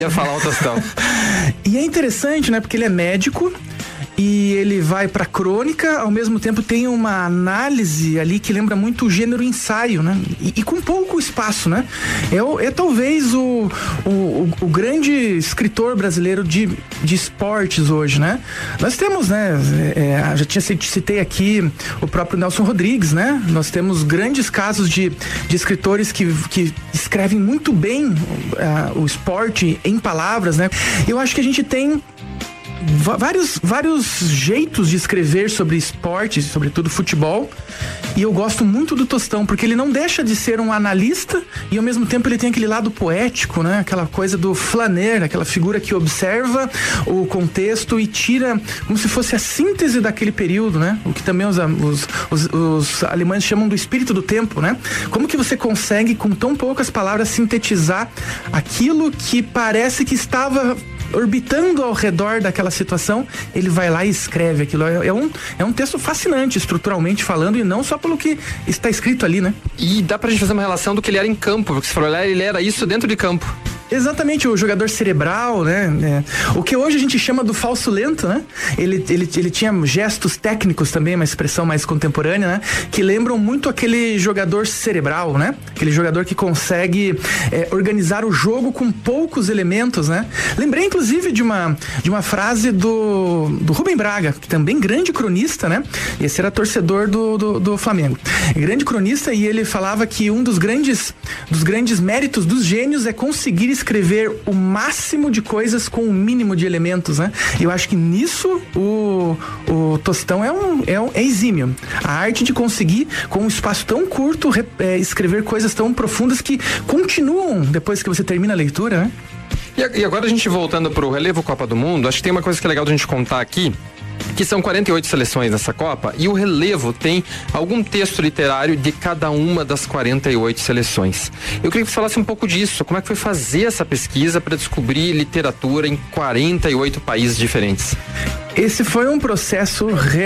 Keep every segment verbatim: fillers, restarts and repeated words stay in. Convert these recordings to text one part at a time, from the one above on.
Ia falar o Tostão. E é interessante, né? Porque ele é médico e ele vai pra crônica, ao mesmo tempo tem uma análise ali que lembra muito o gênero ensaio, né? E, e com pouco espaço, né? É, é talvez o, o, o grande escritor brasileiro de, de esportes hoje, né? Nós temos, né? É, já tinha citei aqui o próprio Nelson Rodrigues, né? Nós temos grandes casos de, de escritores que, que escrevem muito bem uh, o esporte em palavras, né? Eu acho que a gente tem vários, vários jeitos de escrever sobre esporte, sobretudo futebol, e eu gosto muito do Tostão, porque ele não deixa de ser um analista e ao mesmo tempo ele tem aquele lado poético, né? Aquela coisa do flaner, aquela figura que observa o contexto e tira como se fosse a síntese daquele período, né? O que também os, os, os, os alemães chamam do espírito do tempo, né? Como que você consegue com tão poucas palavras sintetizar aquilo que parece que estava orbitando ao redor daquela situação, ele vai lá e escreve aquilo. É um, é um texto fascinante, estruturalmente falando, e não só pelo que está escrito ali, né? E dá pra gente fazer uma relação do que ele era em campo, porque você falou, ele era isso dentro de campo. Exatamente, o jogador cerebral, né? É, o que hoje a gente chama do falso lento, né? Ele, ele, ele tinha gestos técnicos também, uma expressão mais contemporânea, né? Que lembram muito aquele jogador cerebral, né? Aquele jogador que consegue é, organizar o jogo com poucos elementos, né? Lembrei, inclusive, de uma, de uma frase do, do Rubem Braga, que também grande cronista, né? Esse era torcedor do, do, do Flamengo. Grande cronista, e ele falava que um dos grandes, dos grandes méritos dos gênios é conseguir escrever o máximo de coisas com o mínimo de elementos, né? E eu acho que nisso o, o Tostão é um, é um é exímio. A arte de conseguir, com um espaço tão curto, é, escrever coisas tão profundas que continuam depois que você termina a leitura, né? E agora a gente voltando pro relevo Copa do Mundo, acho que tem uma coisa que é legal da gente contar aqui, que são quarenta e oito seleções nessa Copa, e o relevo tem algum texto literário de cada uma das quarenta e oito seleções. Eu queria que você falasse um pouco disso, como é que foi fazer essa pesquisa para descobrir literatura em quarenta e oito países diferentes? Esse foi um processo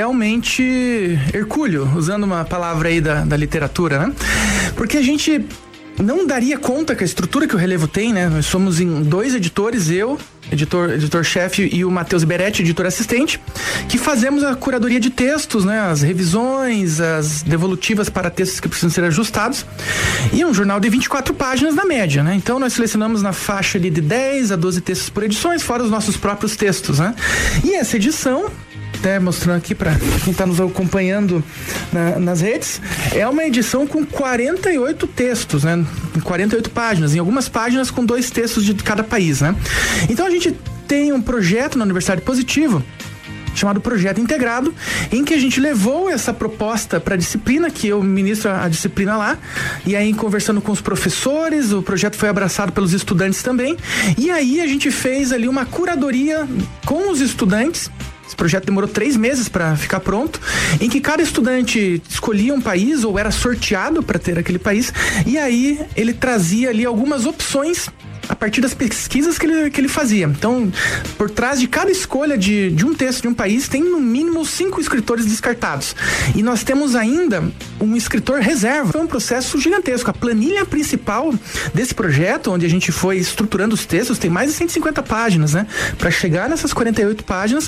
realmente hercúleo, usando uma palavra aí da, da literatura, né? Porque a gente não daria conta com a estrutura que o relevo tem, né? Nós somos em dois editores, eu, editor, editor-chefe, e o Matheus Beretti, editor assistente, que fazemos a curadoria de textos, né? As revisões, as devolutivas para textos que precisam ser ajustados. E é um jornal de vinte e quatro páginas na média, né? Então nós selecionamos na faixa ali de dez a doze textos por edições, fora os nossos próprios textos, né? E essa edição, até mostrando aqui para quem está nos acompanhando na, nas redes, é uma edição com quarenta e oito textos, né? quarenta e oito páginas, em algumas páginas com dois textos de cada país, né? Então a gente tem um projeto na Universidade Positivo chamado Projeto Integrado, em que a gente levou essa proposta para a disciplina, que eu ministro a disciplina lá, e aí conversando com os professores, o projeto foi abraçado pelos estudantes também, e aí a gente fez ali uma curadoria com os estudantes. Esse projeto demorou três meses para ficar pronto, em que cada estudante escolhia um país ou era sorteado para ter aquele país, e aí ele trazia ali algumas opções a partir das pesquisas que ele, que ele fazia. Então, por trás de cada escolha de, de um texto de um país, tem no mínimo cinco escritores descartados. E nós temos ainda um escritor reserva. Foi um processo gigantesco. A planilha principal desse projeto, onde a gente foi estruturando os textos, tem mais de cento e cinquenta páginas, né? Para chegar nessas quarenta e oito páginas,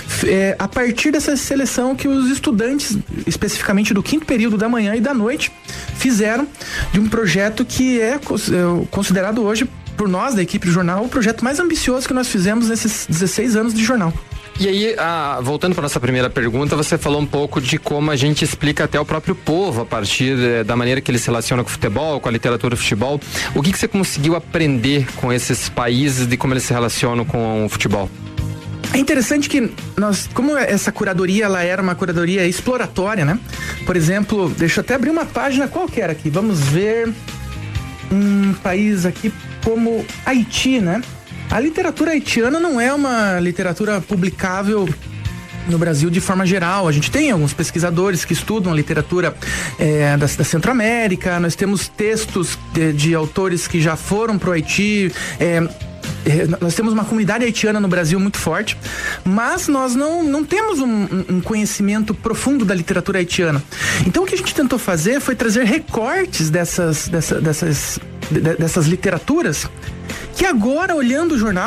é, a partir dessa seleção que os estudantes, especificamente do quinto período da manhã e da noite, fizeram de um projeto que é considerado hoje por nós, da equipe do jornal, o projeto mais ambicioso que nós fizemos nesses dezesseis anos de jornal. E aí, ah, voltando para nossa primeira pergunta, você falou um pouco de como a gente explica até o próprio povo a partir eh, da maneira que ele se relaciona com o futebol, com a literatura do futebol. O que, que você conseguiu aprender com esses países de como eles se relacionam com o futebol? É interessante que nós, como essa curadoria ela era uma curadoria exploratória, né? Por exemplo, deixa eu até abrir uma página qualquer aqui, vamos ver um país aqui como Haiti, né? A literatura haitiana não é uma literatura publicável no Brasil de forma geral. A gente tem alguns pesquisadores que estudam a literatura é, da, da Centro-América, nós temos textos de, de autores que já foram pro Haiti, é, nós temos uma comunidade haitiana no Brasil muito forte, mas nós não, não temos um, um conhecimento profundo da literatura haitiana. Então o que a gente tentou fazer foi trazer recortes dessas, dessa, dessas, dessas literaturas que agora, olhando o jornal,